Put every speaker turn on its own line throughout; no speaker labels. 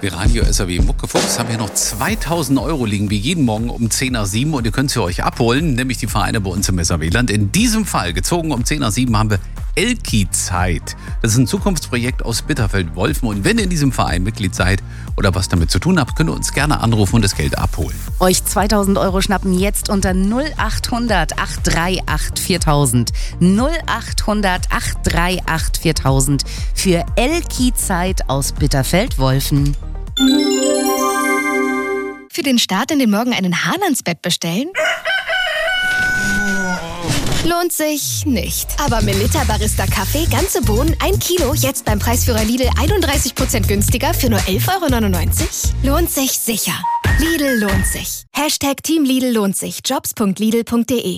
Wir Radio SAW Muckefuchs haben hier noch 2000 € liegen, wie jeden Morgen um 10 nach 7 und ihr könnt sie euch abholen, nämlich die Vereine bei uns im SAW-Land. In diesem Fall, gezogen um 10 nach 7, haben wir Elki-Zeit. Das ist ein Zukunftsprojekt aus Bitterfeld-Wolfen und wenn ihr in diesem Verein Mitglied seid oder was damit zu tun habt, könnt ihr uns gerne anrufen und das Geld abholen.
Euch 2000 € schnappen jetzt unter 0800 838 4000. 0800 838 4000 für Elki-Zeit aus Bitterfeld-Wolfen.
Für den Start in den Morgen einen Hahn ans Bett bestellen? Lohnt sich nicht. Aber Melitta Barista Kaffee, ganze Bohnen, 1 Kilo, jetzt beim Preisführer Lidl 31% günstiger für nur 11,99 €? Lohnt sich sicher. Lidl lohnt sich. #Team Lidl lohnt sich. Jobs.lidl.de.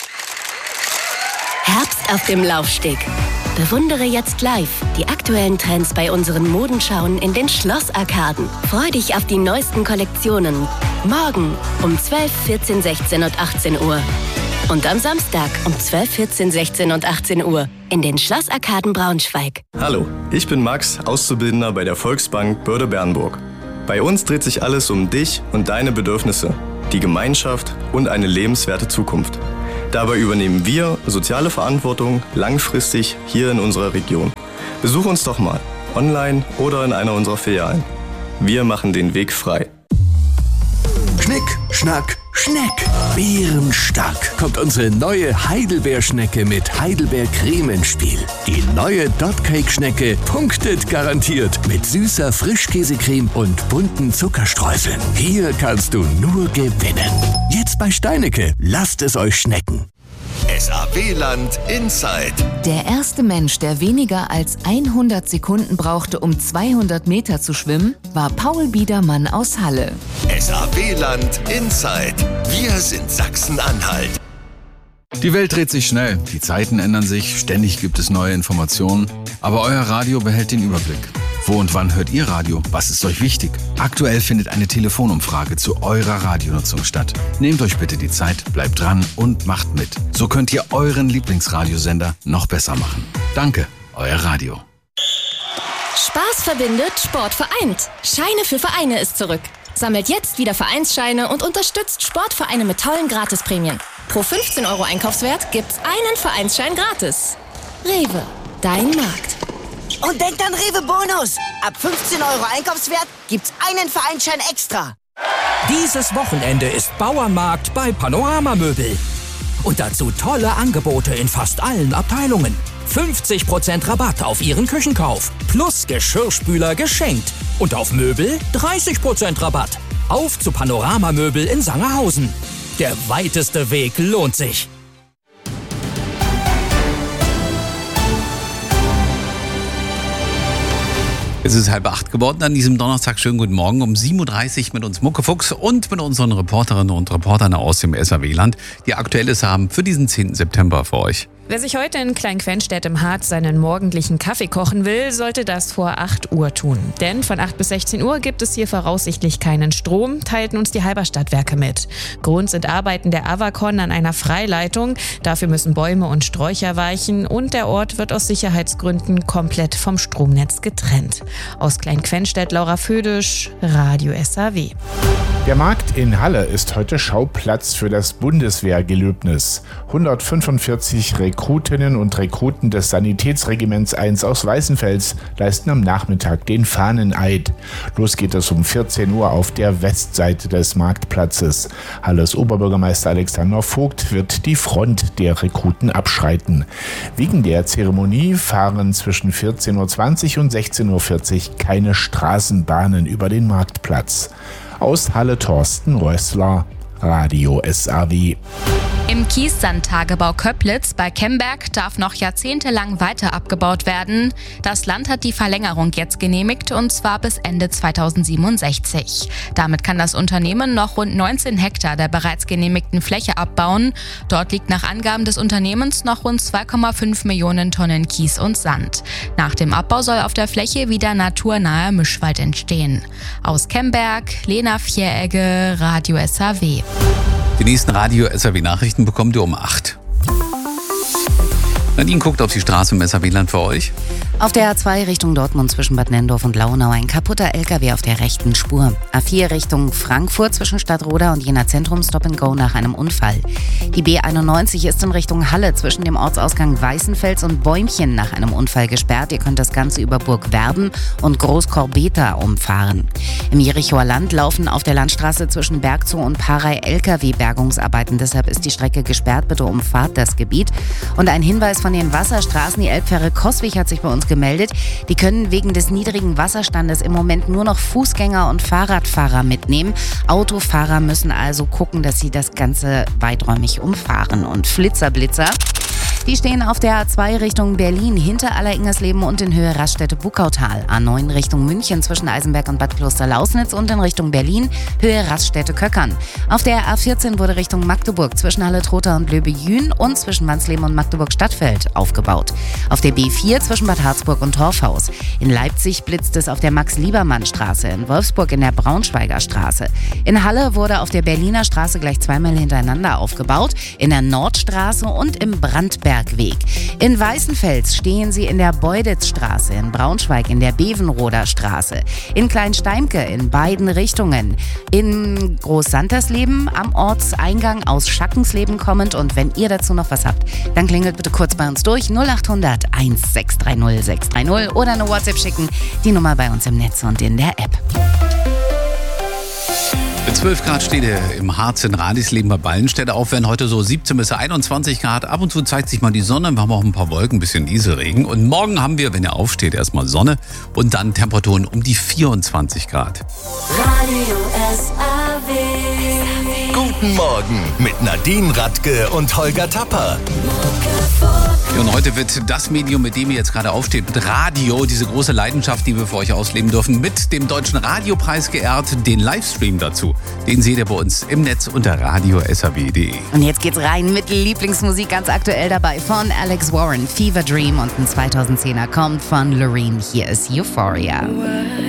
Herbst auf dem Laufsteg. Bewundere jetzt live die aktuellen Trends bei unseren Modenschauen in den Schlossarkaden. Freu dich auf die neuesten Kollektionen. Morgen um 12, 14, 16 und 18 Uhr. Und am Samstag um 12, 14, 16 und 18 Uhr in den Schlossarkaden Braunschweig.
Hallo, ich bin Max, Auszubildender bei der Volksbank Börde-Bernburg. Bei uns dreht sich alles um dich und deine Bedürfnisse, die Gemeinschaft und eine lebenswerte Zukunft. Dabei übernehmen wir soziale Verantwortung langfristig hier in unserer Region. Besuch uns doch mal, online oder in einer unserer Filialen. Wir machen den Weg frei.
Schnick, Schnack, Schneck. Bärenstark kommt unsere neue Heidelbeerschnecke mit Heidelbeercreme ins Spiel. Die neue Dotcake-Schnecke punktet garantiert mit süßer Frischkäsecreme und bunten Zuckerstreuseln. Hier kannst du nur gewinnen. Jetzt bei Steinecke. Lasst es euch schmecken.
SAW-Land Inside.
Der erste Mensch, der weniger als 100 Sekunden brauchte, um 200 Meter zu schwimmen, war Paul Biedermann aus Halle.
SAW-Land Inside. Wir sind Sachsen-Anhalt.
Die Welt dreht sich schnell, die Zeiten ändern sich, ständig gibt es neue Informationen. Aber euer Radio behält den Überblick. Wo und wann hört ihr Radio? Was ist euch wichtig? Aktuell findet eine Telefonumfrage zu eurer Radionutzung statt. Nehmt euch bitte die Zeit, bleibt dran und macht mit. So könnt ihr euren Lieblingsradiosender noch besser machen. Danke, euer Radio.
Spaß verbindet, Sport vereint. Scheine für Vereine ist zurück. Sammelt jetzt wieder Vereinsscheine und unterstützt Sportvereine mit tollen Gratisprämien. Pro 15 € Einkaufswert gibt's einen Vereinsschein gratis. Rewe, dein Markt.
Und denkt an Rewe Bonus. Ab 15 € Einkaufswert gibt's einen Vereinsschein extra.
Dieses Wochenende ist Bauernmarkt bei Panorama Möbel. Und dazu tolle Angebote in fast allen Abteilungen. 50% Rabatt auf Ihren Küchenkauf. Plus Geschirrspüler geschenkt. Und auf Möbel 30% Rabatt. Auf zu Panorama Möbel in Sangerhausen. Der weiteste Weg lohnt sich.
Es ist 7:30 geworden an diesem Donnerstag. Schönen guten Morgen um 7:30 Uhr mit uns Muckefuchs und mit unseren Reporterinnen und Reportern aus dem SAW-Land, die Aktuelles haben für diesen 10. September für euch.
Wer sich heute in Klein-Quenstedt im Harz seinen morgendlichen Kaffee kochen will, sollte das vor 8 Uhr tun. Denn von 8 bis 16 Uhr gibt es hier voraussichtlich keinen Strom, teilten uns die Halberstadtwerke mit. Grund sind Arbeiten der Avacon an einer Freileitung. Dafür müssen Bäume und Sträucher weichen und der Ort wird aus Sicherheitsgründen komplett vom Stromnetz getrennt. Aus Klein-Quenstedt, Laura Födisch, Radio SAW.
Der Markt in Halle ist heute Schauplatz für das Bundeswehrgelöbnis. 145 Rekrutinnen und Rekruten des Sanitätsregiments 1 aus Weißenfels leisten am Nachmittag den Fahneneid. Los geht es um 14 Uhr auf der Westseite des Marktplatzes. Halles Oberbürgermeister Alexander Vogt wird die Front der Rekruten abschreiten. Wegen der Zeremonie fahren zwischen 14:20 Uhr und 16:40 Uhr keine Straßenbahnen über den Marktplatz. Aus Halle Thorsten Rössler, Radio SAW.
Im Kiessandtagebau Köplitz bei Kemberg darf noch jahrzehntelang weiter abgebaut werden. Das Land hat die Verlängerung jetzt genehmigt und zwar bis Ende 2067. Damit kann das Unternehmen noch rund 19 Hektar der bereits genehmigten Fläche abbauen. Dort liegt nach Angaben des Unternehmens noch rund 2,5 Millionen Tonnen Kies und Sand. Nach dem Abbau soll auf der Fläche wieder naturnaher Mischwald entstehen. Aus Kemberg, Lena Vieregge, Radio SAW.
Die nächsten Radio SAW-Nachrichten bekommt ihr um 8. Nadine guckt auf die Straße im SAW-Land für euch.
Auf der A2 Richtung Dortmund zwischen Bad Nenndorf und Launau ein kaputter LKW auf der rechten Spur. A4 Richtung Frankfurt zwischen Stadtroda und Jena Zentrum Stop and Go nach einem Unfall. Die B91 ist in Richtung Halle zwischen dem Ortsausgang Weißenfels und Bäumchen nach einem Unfall gesperrt. Ihr könnt das Ganze über Burg Verden und Großkorbeta umfahren. Im Jerichoer Land laufen auf der Landstraße zwischen Bergzoo und Parei LKW-Bergungsarbeiten. Deshalb ist die Strecke gesperrt. Bitte umfahrt das Gebiet. Und ein Hinweis von den Wasserstraßen. Die Elbfähre Coswig hat sich bei uns gemeldet. Die können wegen des niedrigen Wasserstandes im Moment nur noch Fußgänger und Fahrradfahrer mitnehmen. Autofahrer müssen also gucken, dass sie das Ganze weiträumig umfahren. Und Flitzer-Blitzer, die stehen auf der A2 Richtung Berlin hinter Alleringmersleben und in Höhe Raststätte-Buckautal. A9 Richtung München zwischen Eisenberg und Bad Kloster-Lausnitz und in Richtung Berlin Höhe Raststätte-Köckern. Auf der A14 wurde Richtung Magdeburg zwischen Halle-Trotha und Löbe-Jühn und zwischen Wansleben und Magdeburg-Stadtfeld aufgebaut. Auf der B4 zwischen Bad Harzburg und Torfhaus. In Leipzig blitzt es auf der Max-Liebermann-Straße, in Wolfsburg in der Braunschweiger Straße. In Halle wurde auf der Berliner Straße gleich zweimal hintereinander aufgebaut, in der Nordstraße und im Brandbergweg. In Weißenfels stehen sie in der Beuditzstraße, in Braunschweig in der Bevenroder Straße, in Kleinsteimke in beiden Richtungen, in Groß-Santersleben am Ortseingang aus Schackensleben kommend. Und wenn ihr dazu noch was habt, dann klingelt bitte kurz bei uns durch 0800 1630 630 oder eine WhatsApp schicken, die Nummer bei uns im Netz und in der App.
12 Grad steht im Harz in Radisleben bei Ballenstädte auf, werden heute so 17 bis 21 Grad. Ab und zu zeigt sich mal die Sonne, wir haben auch ein paar Wolken, ein bisschen Nieselregen. Und morgen haben wir, wenn ihr aufsteht, erstmal Sonne und dann Temperaturen um die 24 Grad.
Radio SAW. Guten Morgen mit Nadine Radke und Holger Tapper.
Und heute wird das Medium, mit dem ihr jetzt gerade aufsteht, mit Radio, diese große Leidenschaft, die wir für euch ausleben dürfen, mit dem Deutschen Radiopreis geehrt. Den Livestream dazu, den seht ihr bei uns im Netz unter radio.saw.de.
Und jetzt geht's rein mit Lieblingsmusik, ganz aktuell dabei von Alex Warren, Fever Dream, und ein 2010er kommt von Loreen. Hier ist Euphoria.